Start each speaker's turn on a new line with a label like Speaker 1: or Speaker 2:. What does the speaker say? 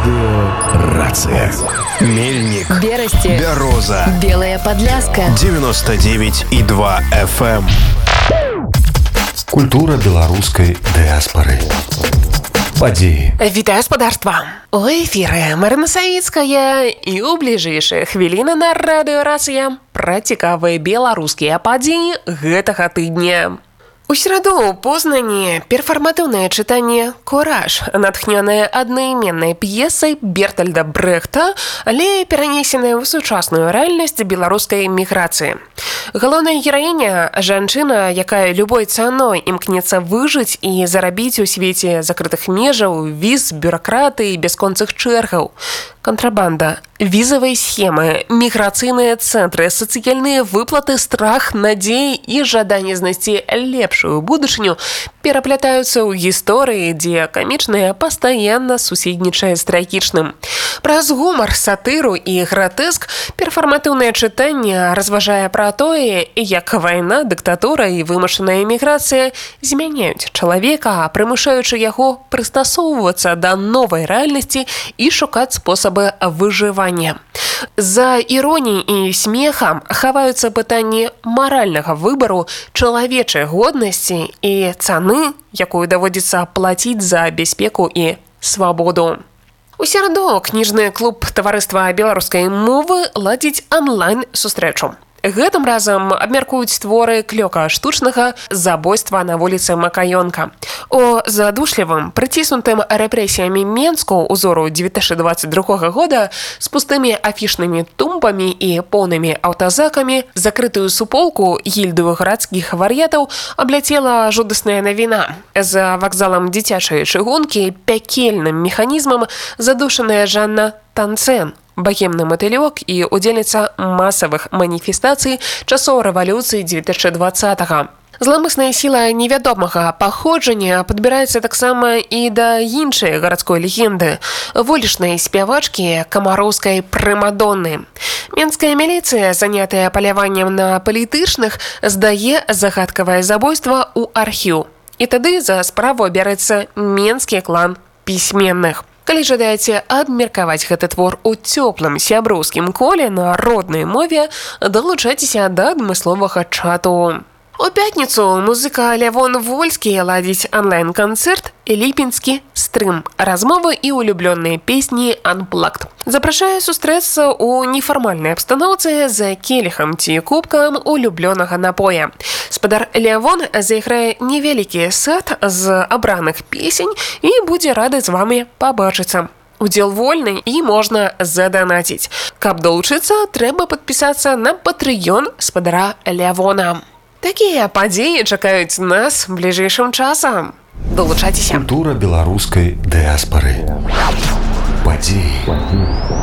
Speaker 1: Радиорация. Мельник.
Speaker 2: Берасти.
Speaker 1: Бяроза.
Speaker 2: Белая Подляска.
Speaker 1: 99,2 FM.
Speaker 3: Культура беларускай дыаспары. Падзеі.
Speaker 4: Вітаю, спадарства! У эфіры Марына Савіцкая і ў бліжэйшыя хвіліны на радыёрацыя пра цікавыя беларускія падзеі гэтага тыдня. У сераду ў Познані перфарматыўнае чытанне «Кураж», натхнёнае аднайменнай п'есай Бертальда Брэхта, але перанесенае ў сучасную рэальнасць беларускай міграцыі. Галоўная гераіня – жанчына, якая любой цаной імкнецца выжыць і зарабіць у свеце закрытых межаў, віз, бюракратыі, бясконцых чэргаў. Кантрабанда, візавыя схемы, міграцыйныя цэнтры, сацыяльныя выплаты, страх, надзеі і жаданне знайсці лепшую будучыню пераплятаюцца ў гісторыі, дзе камічнае пастаянна суседнічае з трагічным. Праз гумар, сатыру і гратэск перфарматыўнае чытанне разважае пра тое, як вайна, дыктатура і вымушаная эміграцыя змяняюць чалавека, прымушаючы яго прыстасоўвацца да новай рэальнасці і шукаць спосабы выжывання. За іроніяй і смехам хаваюцца пытанні маральнага выбару, чалавечай годнасці і цаны, якую даводзіцца плаціць за бяспеку і свабоду. У сераду кніжны клуб таварыства беларускай мовы ладзіць онлайн-сустрэчу. Гэтым разам абмяркуюць творы Клёка Штучнага «Забойства на вуліцы Макаёнка». У задушлівым, прыціснутым рэпрэсіямі Менску ўзору 2022 года з пустымі афішнымі тумбамі і поўнымі аўтазакамі закрытую суполку гільдыю гарадскіх вар'ятаў абляцела жудасная навіна. За вакзалам дзіцячай чыгункі пякельным механізмам задушаная Жанна Танцэн, богемны матылёк і удзельніца масавых маніфестацый часоў рэвалюцыі 2020-го. Зламысная сіла невядомага паходжання падбіраецца таксама і да іншай гарадской легенды – вулічнай спявачкі камароўскай прымадонны. Менская міліцыя, занятая паляваннем на палітычных, здае загадкавае забойства ў архіў. І тады за справу бярэцца менскі клан пісьменных. Калі жадаеце абмеркаваць гэты твор у цёплым сяброўскім коле на роднай мове, далучайцеся да адмысловага чату. У пятніцу музыка Лявон Вольскі ладзіць онлайн-канцэрт «Ліпінскі стрым. Размовы і улюблёныя песні Unplugged». Запрашае сустрэцца ў нефармальнай абстаноўцы за келіхам ці кубкам улюблёнага напоя. Спадар Лявон зайграе невялікі сет з абраных песень і будзе рады з вамі пабачыцца. Удзел вольны і можна заданаціць. Каб далучыцца, трэба падпісацца на Patreon спадара Лявона. Такія падзеі чакаюць нас бліжэйшым часам. Далучайцеся.
Speaker 3: Культура беларускай дыаспары. Падзеі.